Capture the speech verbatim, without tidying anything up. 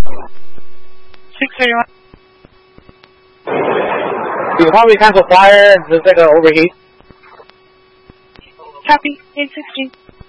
six thirty-one. You probably cancel fire, just like a overheat. Copy, eight sixteen.